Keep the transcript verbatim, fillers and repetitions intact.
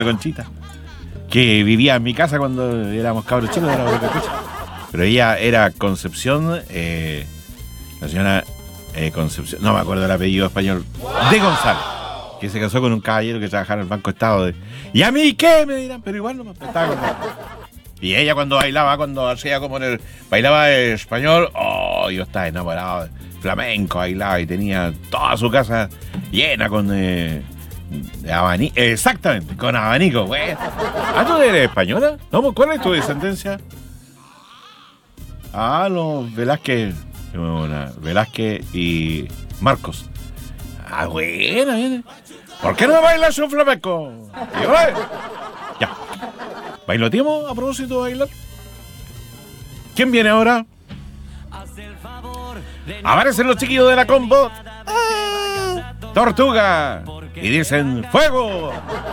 Conchita, que vivía en mi casa cuando éramos cabros chicos, era pero ella era Concepción, eh, la señora eh, Concepción, no me acuerdo el apellido español, de González, que se casó con un caballero que trabajaba en el Banco Estado. De, ¿y a mí qué? Me dirán, pero igual no me estaba contando. Y ella cuando bailaba, cuando hacía como en el, bailaba en español, oh, yo estaba enamorado de flamenco, bailaba y tenía toda su casa llena con... Eh, De abanico, exactamente, con abanico, güey. ¿Ah, tú eres española? No, ¿cuál es tu descendencia? Ah, los Velázquez. Velázquez y Marcos. Ah, buena, viene. ¿Por qué no me bailas un flamenco? Ya. ¿Bailoteamos a propósito de bailar? ¿Quién viene ahora? Aparecen los chiquillos de la combo. ¡Ah! Tortuga. Y dicen ¡fuego!